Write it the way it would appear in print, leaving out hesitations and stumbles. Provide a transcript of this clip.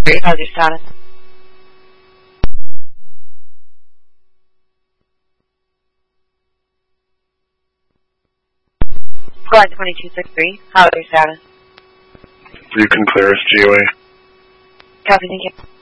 223, how's your status? Squad 2263, how's your status? You can clear us, GOA. Copy, thank you.